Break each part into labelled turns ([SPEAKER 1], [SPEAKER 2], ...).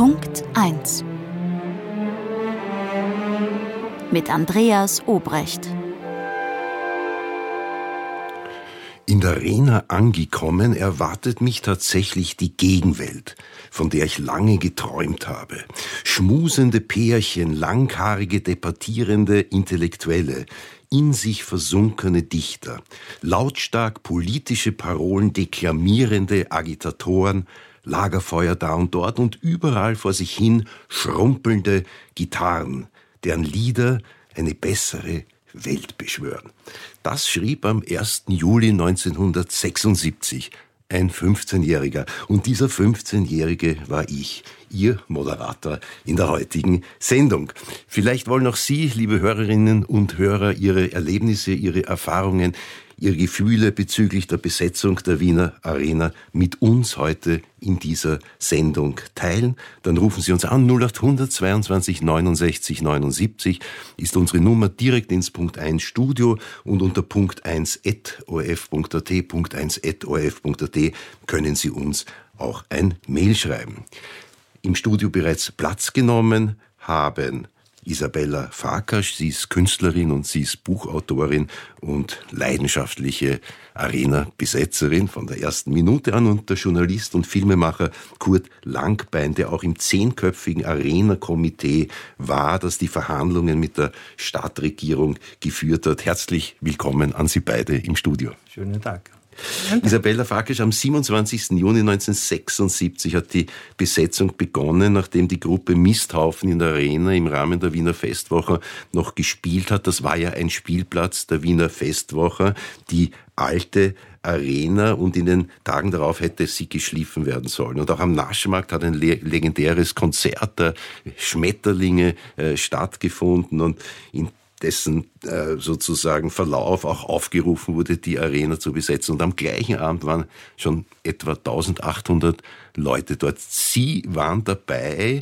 [SPEAKER 1] Punkt 1 mit Andreas Obrecht.
[SPEAKER 2] In der Arena angekommen, erwartet mich tatsächlich die Gegenwelt, von der ich lange geträumt habe. Schmusende Pärchen, langhaarige, debattierende Intellektuelle, in sich versunkene Dichter, lautstark politische Parolen deklamierende Agitatoren, Lagerfeuer da und dort und überall vor sich hin schrumpelnde Gitarren, deren Lieder eine bessere Welt beschwören. Das schrieb am 1. Juli 1976 ein 15-Jähriger. Und dieser 15-Jährige war ich, Ihr Moderator in der heutigen Sendung. Vielleicht wollen auch Sie, liebe Hörerinnen und Hörer, Ihre Erlebnisse, Ihre Erfahrungen, Ihre Gefühle bezüglich der Besetzung der Wiener Arena mit uns heute in dieser Sendung teilen. Dann rufen Sie uns an, 0800 22 69 79 ist unsere Nummer, direkt ins Punkt 1 Studio, und unter Punkt 1@orf.at, Punkt 1@orf.at können Sie uns auch ein Mail schreiben. Im Studio bereits Platz genommen haben Isabella Farkas, sie ist Künstlerin und sie ist Buchautorin und leidenschaftliche Arena-Besetzerin von der ersten Minute an, und der Journalist und Filmemacher Kurt Langbein, der auch im 10-köpfigen Arena-Komitee war, das die Verhandlungen mit der Stadtregierung geführt hat. Herzlich willkommen an Sie beide im Studio.
[SPEAKER 3] Schönen Tag.
[SPEAKER 2] Isabella Farkas, am 27. Juni 1976 hat die Besetzung begonnen, nachdem die Gruppe Misthaufen in der Arena im Rahmen der Wiener Festwoche noch gespielt hat. Das war ja ein Spielplatz der Wiener Festwoche, die alte Arena, und in den Tagen darauf hätte sie geschliffen werden sollen. Und auch am Naschmarkt hat ein legendäres Konzert der Schmetterlinge stattgefunden, und in dessen sozusagen Verlauf auch aufgerufen wurde, die Arena zu besetzen. Und am gleichen Abend waren schon etwa 1800 Leute dort. Sie waren dabei.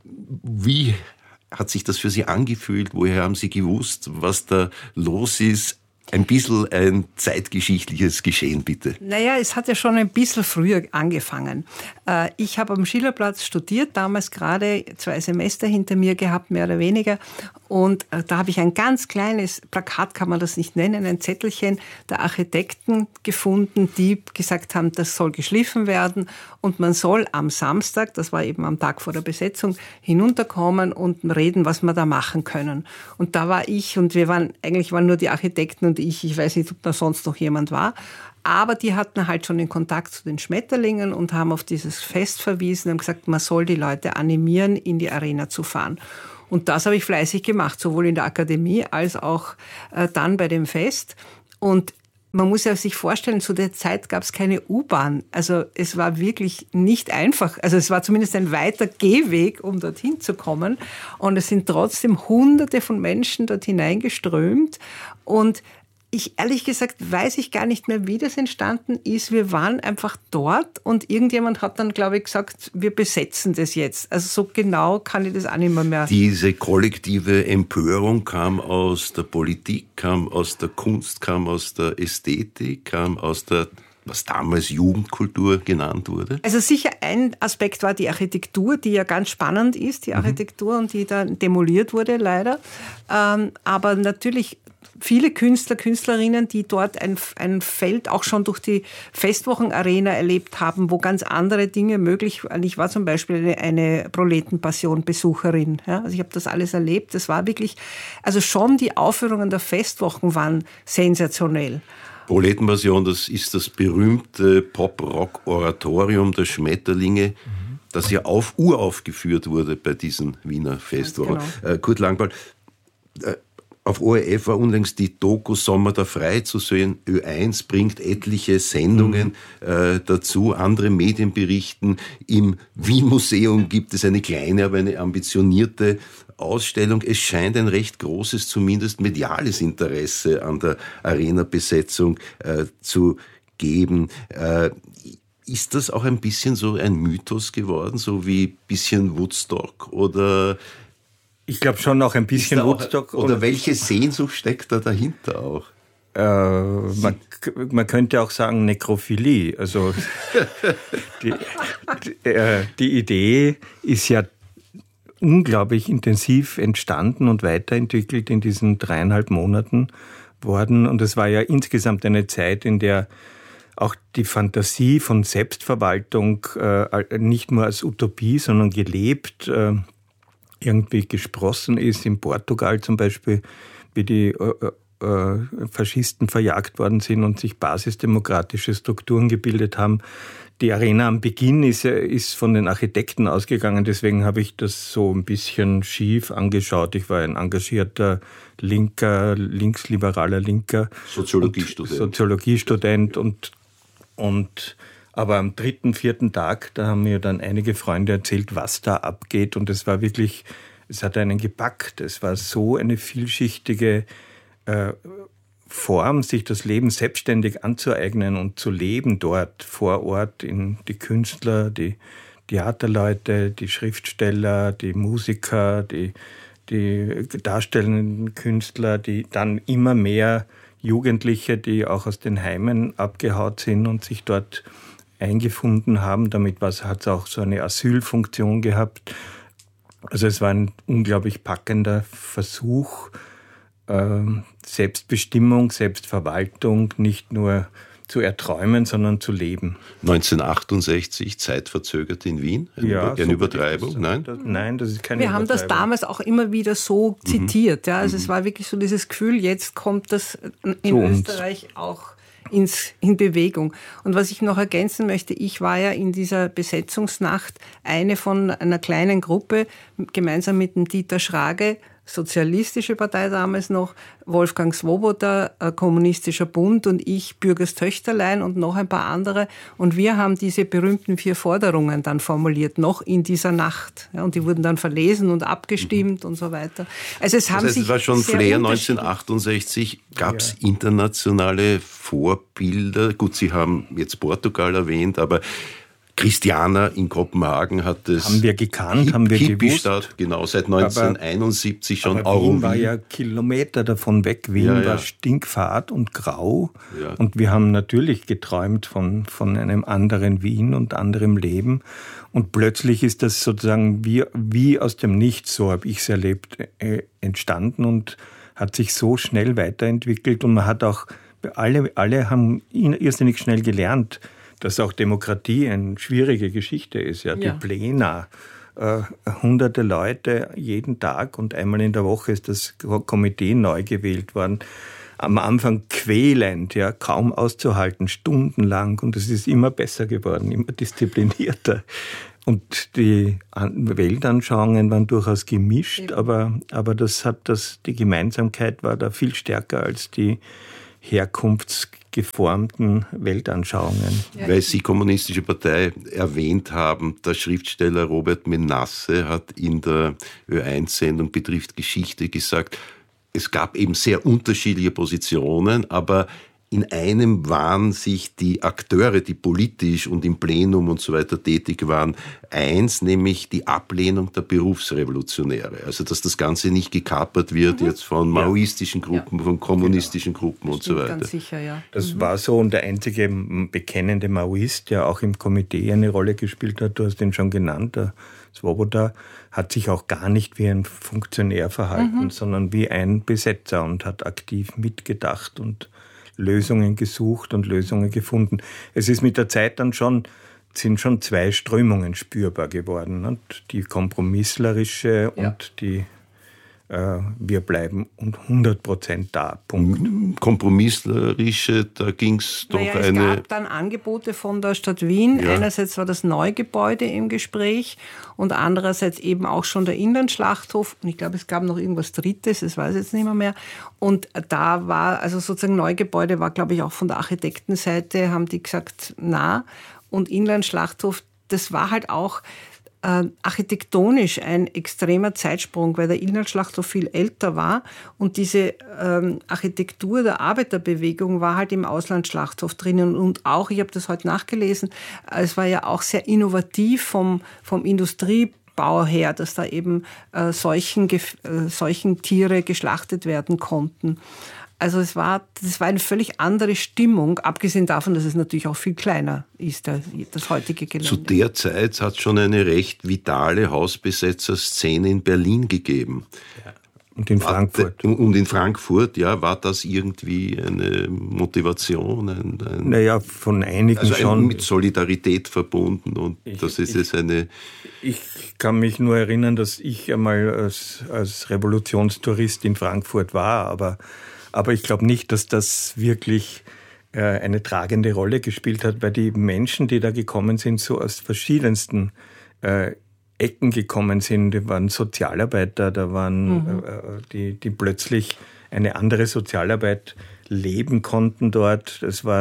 [SPEAKER 2] Wie hat sich das für Sie angefühlt? Woher haben Sie gewusst, was da los ist? Ein bisschen ein zeitgeschichtliches Geschehen, bitte.
[SPEAKER 4] Naja, es hat ja schon ein bisschen früher angefangen. Ich habe am Schillerplatz studiert, damals gerade 2 Semester hinter mir gehabt, mehr oder weniger. Und da habe ich ein ganz kleines Plakat, kann man das nicht nennen, ein Zettelchen der Architekten gefunden, die gesagt haben, das soll geschliffen werden und man soll am Samstag, das war eben am Tag vor der Besetzung, hinunterkommen und reden, was wir da machen können. Und da war ich, und eigentlich waren nur die Architekten und ich weiß nicht, ob da sonst noch jemand war, aber die hatten halt schon den Kontakt zu den Schmetterlingen und haben auf dieses Fest verwiesen, haben gesagt, man soll die Leute animieren, in die Arena zu fahren. Und das habe ich fleißig gemacht, sowohl in der Akademie als auch dann bei dem Fest. Und man muss ja sich vorstellen, zu der Zeit gab es keine U-Bahn. Also es war wirklich nicht einfach. Also es war zumindest ein weiter Gehweg, um dorthin zu kommen. Und es sind trotzdem Hunderte von Menschen dort hineingeströmt. Und ehrlich gesagt, weiß ich gar nicht mehr, wie das entstanden ist. Wir waren einfach dort und irgendjemand hat dann, glaube ich, gesagt, wir besetzen das jetzt. Also so genau kann ich das auch nicht mehr.
[SPEAKER 2] Diese kollektive Empörung kam aus der Politik, kam aus der Kunst, kam aus der Ästhetik, kam aus der, was damals Jugendkultur genannt wurde?
[SPEAKER 4] Also sicher ein Aspekt war die Architektur, die ja ganz spannend ist, die Architektur, und die dann demoliert wurde leider. Aber natürlich viele Künstler, Künstlerinnen, die dort ein Feld auch schon durch die Festwochenarena erlebt haben, wo ganz andere Dinge möglich waren. Ich war zum Beispiel eine Proletenpassion-Besucherin. Ja? Also ich habe das alles erlebt. Das war wirklich, also schon die Aufführungen der Festwochen waren sensationell.
[SPEAKER 2] Proletenpassion, das ist das berühmte Pop-Rock-Oratorium der Schmetterlinge, das ja uraufgeführt wurde bei diesen Wiener Festwochen. Genau. Kurt Langbein, auf ORF war unlängst die Doku Sommer da frei zu sehen. Ö1 bringt etliche Sendungen dazu. Andere Medien berichten, im Wien-Museum gibt es eine kleine, aber eine ambitionierte Ausstellung. Es scheint ein recht großes, zumindest mediales Interesse an der Arena-Besetzung zu geben. Ist das auch ein bisschen so ein Mythos geworden, so wie ein bisschen Woodstock, oder?
[SPEAKER 3] Ich glaube schon noch ein bisschen Woodstock.
[SPEAKER 2] Oder welche Sehnsucht steckt da dahinter auch?
[SPEAKER 3] Man könnte auch sagen Nekrophilie. Also die Idee ist ja unglaublich intensiv entstanden und weiterentwickelt in diesen 3,5 Monaten worden. Und es war ja insgesamt eine Zeit, in der auch die Fantasie von Selbstverwaltung nicht nur als Utopie, sondern gelebt irgendwie gesprossen ist. In Portugal zum Beispiel, wie die Faschisten verjagt worden sind und sich basisdemokratische Strukturen gebildet haben. Die Arena am Beginn ist von den Architekten ausgegangen, deswegen habe ich das so ein bisschen schief angeschaut. Ich war ein engagierter linksliberaler Linker. Soziologiestudent aber am 3., 4. Tag, da haben mir dann einige Freunde erzählt, was da abgeht, und es war wirklich, es hat einen gepackt. Es war so eine vielschichtige Form, sich das Leben selbstständig anzueignen und zu leben dort vor Ort, in die Künstler, die Theaterleute, die Schriftsteller, die Musiker, die darstellenden Künstler, die dann immer mehr Jugendliche, die auch aus den Heimen abgehaut sind und sich dort eingefunden haben. Damit hat es auch so eine Asylfunktion gehabt. Also es war ein unglaublich packender Versuch, Selbstbestimmung, Selbstverwaltung nicht nur zu erträumen, sondern zu leben.
[SPEAKER 2] 1968, zeitverzögert in Wien? Eine Übertreibung?
[SPEAKER 3] Nein, das ist keine Übertreibung.
[SPEAKER 4] Wir haben das damals auch immer wieder so zitiert. Ja? Also es war wirklich so dieses Gefühl, jetzt kommt das in Österreich auch in Bewegung. Und was ich noch ergänzen möchte, ich war ja in dieser Besetzungsnacht eine von einer kleinen Gruppe, gemeinsam mit dem Dieter Schrage, Sozialistische Partei damals noch, Wolfgang Swoboda, Kommunistischer Bund, und ich, Bürgers Töchterlein, und noch ein paar andere. Und wir haben diese berühmten 4 Forderungen dann formuliert, noch in dieser Nacht. Ja, und die wurden dann verlesen und abgestimmt und so weiter. Also es
[SPEAKER 2] war schon Flair 1968. Gab es internationale Vorbilder? Gut, Sie haben jetzt Portugal erwähnt, aber Christiana in Kopenhagen hat es.
[SPEAKER 3] Haben wir gekannt, haben wir gewusst.
[SPEAKER 2] Genau, seit 1971 schon.
[SPEAKER 3] Aber Wien war ja Kilometer davon weg. Wien war stinkfad und grau. Ja. Und wir haben natürlich geträumt von einem anderen Wien und anderem Leben. Und plötzlich ist das sozusagen wie aus dem Nichts, so habe ich es erlebt, entstanden und hat sich so schnell weiterentwickelt. Und man hat auch, alle haben irrsinnig schnell gelernt, dass auch Demokratie eine schwierige Geschichte ist. Ja. Die Plena, hunderte Leute jeden Tag, und einmal in der Woche ist das Komitee neu gewählt worden. Am Anfang quälend, ja, kaum auszuhalten, stundenlang, und es ist immer besser geworden, immer disziplinierter. Und die Weltanschauungen waren durchaus gemischt, aber die Gemeinsamkeit war da viel stärker als die herkunftsgeformten Weltanschauungen.
[SPEAKER 2] Weil Sie Kommunistische Partei erwähnt haben, der Schriftsteller Robert Menasse hat in der Ö1-Sendung Betrifft Geschichte gesagt, es gab eben sehr unterschiedliche Positionen, aber in einem waren sich die Akteure, die politisch und im Plenum und so weiter tätig waren, eins, nämlich die Ablehnung der Berufsrevolutionäre. Also dass das Ganze nicht gekapert wird jetzt von maoistischen Gruppen, von kommunistischen Gruppen und so weiter.
[SPEAKER 4] Ganz sicher, ja.
[SPEAKER 3] Das war so, und der einzige bekennende Maoist, der auch im Komitee eine Rolle gespielt hat, du hast ihn schon genannt, der Swoboda, hat sich auch gar nicht wie ein Funktionär verhalten, sondern wie ein Besetzer, und hat aktiv mitgedacht und Lösungen gesucht und Lösungen gefunden. Es ist mit der Zeit dann sind schon 2 Strömungen spürbar geworden. Und die kompromisslerische und die wir bleiben 100% da. Punkt.
[SPEAKER 2] Kompromisslerische, da ging es doch
[SPEAKER 4] Es gab dann Angebote von der Stadt Wien. Ja. Einerseits war das Neugebäude im Gespräch und andererseits eben auch schon der Inlandschlachthof. Und ich glaube, es gab noch irgendwas Drittes, das weiß ich jetzt nicht mehr. Und da war, also sozusagen Neugebäude war, glaube ich, auch von der Architektenseite, haben die gesagt, na. Und Inlandschlachthof, das war halt auch architektonisch ein extremer Zeitsprung, weil der Inlandschlachthof viel älter war und diese Architektur der Arbeiterbewegung war halt im Auslandschlachthof drinnen, und auch, ich habe das heute nachgelesen, es war ja auch sehr innovativ vom Industriebau her, dass da eben Seuchentiere geschlachtet werden konnten. Also das war eine völlig andere Stimmung, abgesehen davon, dass es natürlich auch viel kleiner ist, das heutige Gelände.
[SPEAKER 2] Zu der Zeit hat es schon eine recht vitale Hausbesetzerszene in Berlin gegeben.
[SPEAKER 3] Ja. Und in Frankfurt.
[SPEAKER 2] Und in Frankfurt, ja, war das irgendwie eine Motivation?
[SPEAKER 3] Naja, von einigen also schon.
[SPEAKER 2] Mit Solidarität verbunden und das ist jetzt eine...
[SPEAKER 3] Ich kann mich nur erinnern, dass ich einmal als Revolutionstourist in Frankfurt war, aber ich glaube nicht, dass das wirklich eine tragende Rolle gespielt hat, weil die Menschen, die da gekommen sind, so aus verschiedensten Ecken gekommen sind. Da waren Sozialarbeiter, da waren die plötzlich eine andere Sozialarbeit leben konnten dort.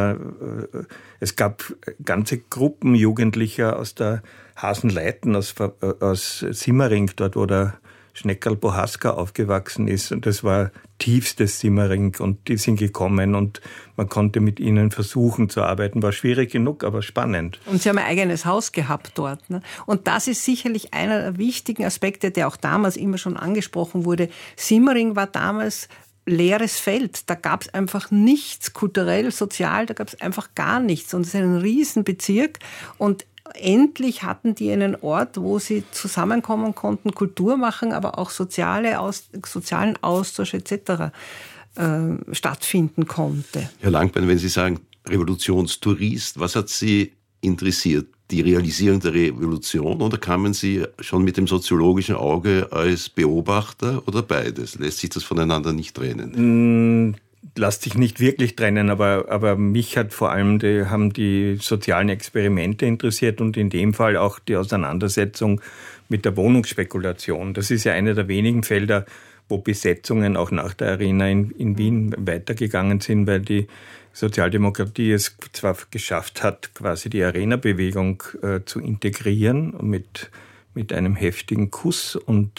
[SPEAKER 3] Es gab ganze Gruppen Jugendlicher aus der Hasenleiten, aus Simmering, dort wo der Schneckerl Bohaska aufgewachsen ist. Und das war tiefstes Simmering und die sind gekommen und man konnte mit ihnen versuchen zu arbeiten. War schwierig genug, aber spannend.
[SPEAKER 4] Und sie haben ein eigenes Haus gehabt dort. Ne? Und das ist sicherlich einer der wichtigen Aspekte, der auch damals immer schon angesprochen wurde. Simmering war damals leeres Feld. Da gab es einfach nichts, kulturell, sozial, da gab es einfach gar nichts. Und es ist ein Riesenbezirk und endlich hatten die einen Ort, wo sie zusammenkommen konnten, Kultur machen, aber auch sozialen Austausch etc. Stattfinden konnte.
[SPEAKER 2] Herr Langbein, wenn Sie sagen Revolutionstourist, was hat Sie interessiert? Die Realisierung der Revolution oder kamen Sie schon mit dem soziologischen Auge als Beobachter oder beides? Lässt sich das voneinander nicht trennen?
[SPEAKER 3] Lässt sich nicht wirklich trennen, aber mich hat vor allem haben die sozialen Experimente interessiert und in dem Fall auch die Auseinandersetzung mit der Wohnungsspekulation. Das ist ja einer der wenigen Felder, wo Besetzungen auch nach der Arena in Wien weitergegangen sind, weil die Sozialdemokratie es zwar geschafft hat, quasi die Arena-Bewegung zu integrieren mit einem heftigen Kuss,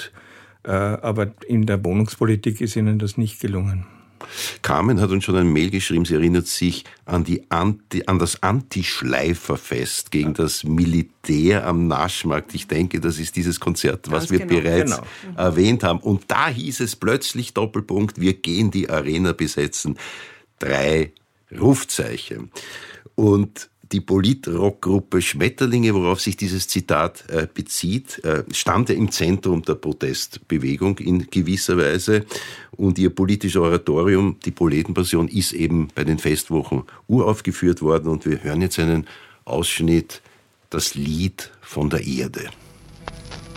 [SPEAKER 3] aber in der Wohnungspolitik ist ihnen das nicht gelungen.
[SPEAKER 2] Carmen hat uns schon ein Mail geschrieben, sie erinnert sich an das Anti-Schleifer-Fest gegen das Militär am Naschmarkt. Ich denke, das ist dieses Konzert, was wir bereits erwähnt haben. Und da hieß es plötzlich, Doppelpunkt, wir gehen die Arena besetzen. 3 Rufzeichen. Und die Politrockgruppe Schmetterlinge, worauf sich dieses Zitat bezieht, stand ja im Zentrum der Protestbewegung in gewisser Weise. Und ihr politisches Oratorium, die Proletenpassion, ist eben bei den Festwochen uraufgeführt worden. Und wir hören jetzt einen Ausschnitt, das Lied von der Erde.